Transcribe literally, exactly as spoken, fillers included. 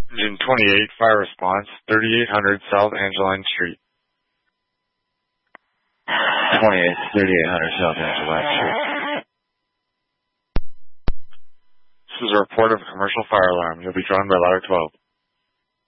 Engine twenty-eight, fire response, thirty-eight hundred South Angeline Street. twenty-eight, thirty-eight hundred South Angeline Street. This is a report of a commercial fire alarm. You'll be joined by ladder twelve.